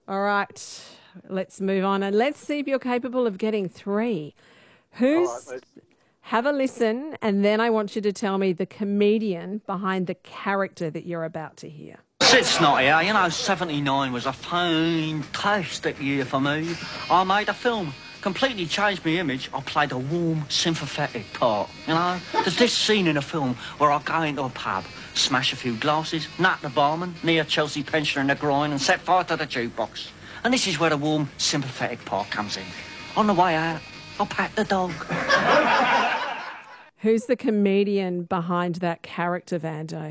All right, let's move on and let's see if you're capable of getting three. Who's... Have a listen, and then I want you to tell me the comedian behind the character that you're about to hear. It's not here. 79 was a fantastic year for me. I made a film, completely changed my image. I played a warm, sympathetic part, There's this scene in a film where I go into a pub, smash a few glasses, nut the barman, knee a Chelsea pensioner in the groin and set fire to the jukebox. And this is where the warm, sympathetic part comes in. On the way out, I'll pat the dog. Who's the comedian behind that character, Vando?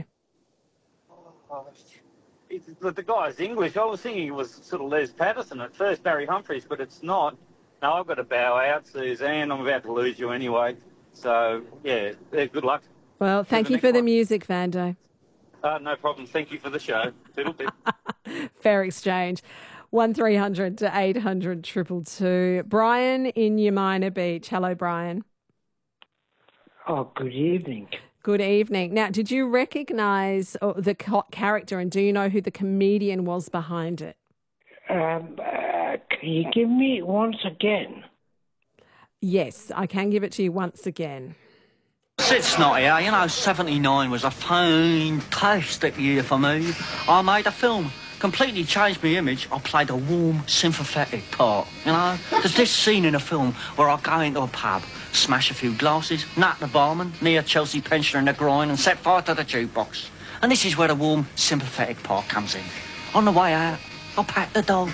The guy's English. I was thinking it was sort of Les Patterson at first, Barry Humphries, but it's not. No, I've got to bow out, Suzanne. I'm about to lose you anyway. So, yeah, good luck. Well, thank you for the music, Vando. No problem. Thank you for the show. Toodle-pip. Fair exchange. 1300 to 800 222. Brian in Yamina Beach. Hello, Brian. Oh, good evening. Good evening. Now, did you recognise the character and do you know who the comedian was behind it? Can you give me it once again? Yes, I can give it to you once again. It's not here. 79 was a fantastic year for me. I made a film, completely changed my image. I played a warm, sympathetic part, There's this scene in a film where I go into a pub, smash a few glasses, nut the barman, knee a Chelsea pensioner in the groin and set fire to the jukebox. And this is where the warm, sympathetic part comes in. On the way out, I'll pat the dog.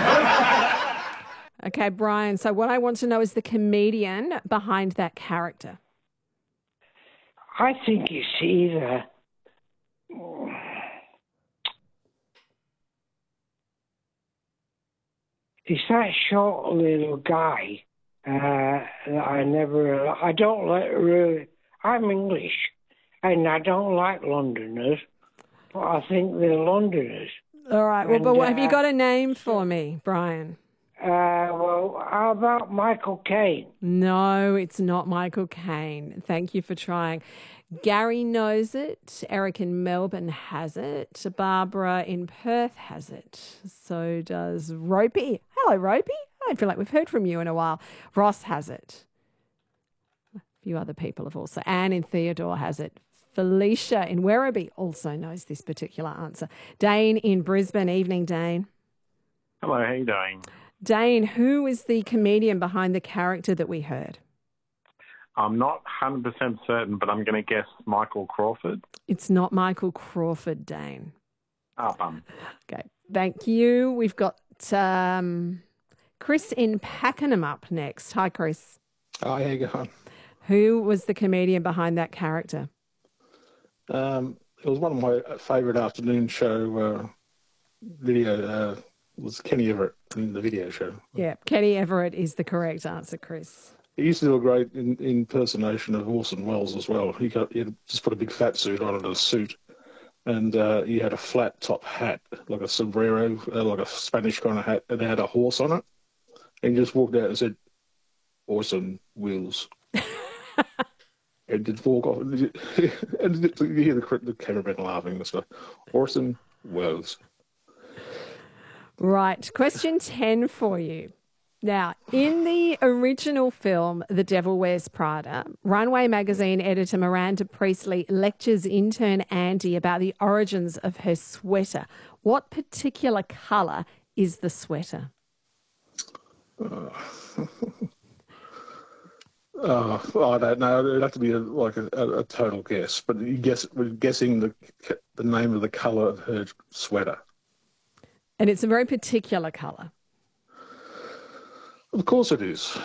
Okay, Brian, so what I want to know is the comedian behind that character. I think it's either... It's that short little guy that I don't like really. I'm English and I don't like Londoners, but I think they're Londoners. All right, well, but have you got a name for me, Brian? Well, how about Michael Caine? No, it's not Michael Caine. Thank you for trying. Gary knows it. Eric in Melbourne has it. Barbara in Perth has it. So does Ropey. Hello, Ropey. I don't feel like we've heard from you in a while. Ross has it. A few other people have also. Anne in Theodore has it. Felicia in Werribee also knows this particular answer. Dane in Brisbane. Evening, Dane. Hello, how you doing? Dane, who is the comedian behind the character that we heard? I'm not 100% certain, but I'm going to guess Michael Crawford. It's not Michael Crawford, Dane. Oh, bum. Okay, thank you. We've got Chris in Pakenham up next. Hi, Chris. Hi, how you going? Who was the comedian behind that character? It was one of my favourite afternoon show was Kenny Everett in the video show. Yeah, Kenny Everett is the correct answer, Chris. He used to do a great impersonation of Orson Welles as well. He had just put a big fat suit on and a suit, and he had a flat top hat, like a sombrero, like a Spanish kind of hat, and it had a horse on it. And he just walked out and said, "Orson Welles." And did walk off, and you hear the cameraman laughing and stuff. Orson Welles. Right, question 10 for you. Now, in the original film, The Devil Wears Prada, Runway magazine editor Miranda Priestley lectures intern Andy about the origins of her sweater. What particular colour is the sweater? I don't know. It'd have to be a total guess. But we're guessing the name of the colour of her sweater. And it's a very particular colour. Of course it is.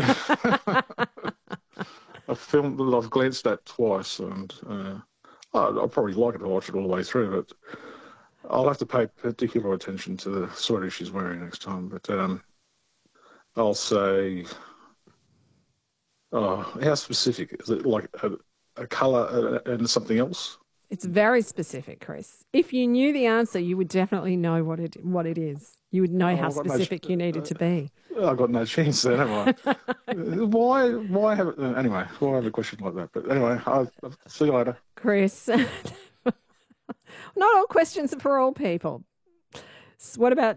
A film that I've glanced at twice, and I'll probably like it to watch it all the way through, but I'll have to pay particular attention to the sweater she's wearing next time. But I'll say, how specific? Is it like a colour and something else? It's very specific, Chris. If you knew the answer, you would definitely know what it is. You would know how specific you needed to be. I've got no chance then, have I? Why have a question like that? But anyway, I'll see you later. Chris, not all questions are for all people. What about